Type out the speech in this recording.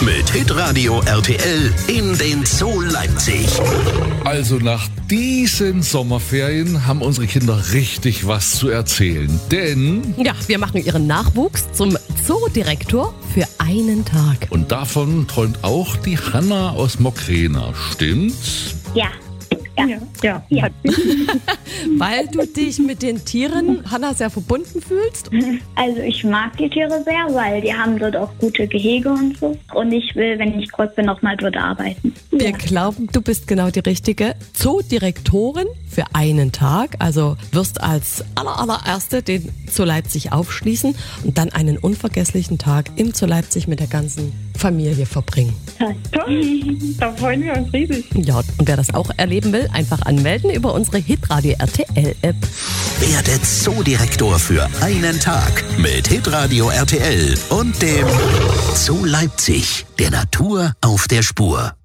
mit Hitradio RTL in den Zoo Leipzig. Also nach diesen Sommerferien haben unsere Kinder richtig was zu erzählen. Denn... Ja, wir machen ihren Nachwuchs zum Zoodirektor für einen Tag. Und davon träumt auch die Hanna aus Mokraena, stimmt's? Ja. Weil du dich mit den Tieren, Hanna, sehr verbunden fühlst? Also ich mag die Tiere sehr, weil die haben dort auch gute Gehege und so. Und ich will, wenn ich groß bin, noch mal dort arbeiten. Wir glauben, du bist genau die richtige Zoodirektorin für einen Tag. Also wirst als allererste den Zoo Leipzig aufschließen und dann einen unvergesslichen Tag im Zoo Leipzig mit der ganzen Familie verbringen. Toll, da freuen wir uns riesig. Ja, und wer das auch erleben will, einfach anmelden über unsere Hitradio RTL App. Werdet Zoodirektor für einen Tag mit Hitradio RTL und dem Zoo Leipzig, der Natur auf der Spur.